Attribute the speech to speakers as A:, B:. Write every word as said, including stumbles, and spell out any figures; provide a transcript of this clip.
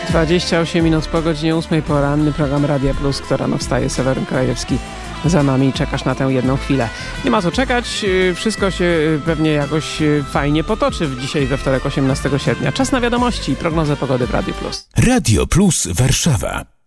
A: dwadzieścia osiem minut po godzinie ósmej, poranny program Radia Plus, kto rano wstaje, Seweryn Krajewski za nami i czekasz na tę jedną chwilę. Nie ma co czekać, wszystko się pewnie jakoś fajnie potoczy w dzisiaj we wtorek osiemnastego sierpnia. Czas na wiadomości i prognozę pogody w Radiu Plus.
B: Radio Plus Warszawa.